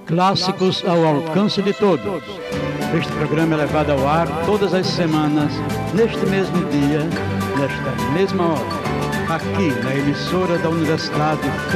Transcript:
Clássicos ao alcance de todos. Este programa é levado ao ar todas as semanas, neste mesmo dia, nesta mesma hora, aqui na emissora da Universidade